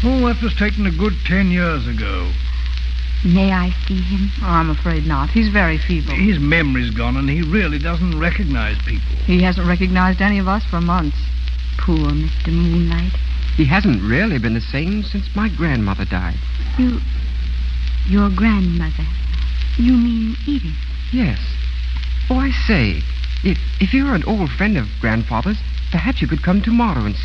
Oh, that was taken a good 10 years ago. May I see him? Oh, I'm afraid not. He's very feeble. His memory's gone, and he really doesn't recognize people. He hasn't recognized any of us for months. Poor Mr. Moonlight. He hasn't really been the same since my grandmother died. Your grandmother? You mean Edith? Yes. Oh, I say, if you're an old friend of Grandfather's, perhaps you could come tomorrow and